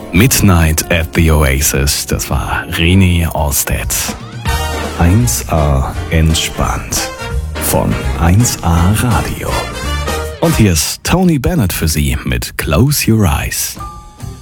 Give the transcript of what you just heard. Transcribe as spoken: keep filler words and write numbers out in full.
Midnight at the Oasis, das war René Orsted. eins A entspannt von eins A Radio. Und hier ist Tony Bennett für Sie mit Close Your Eyes.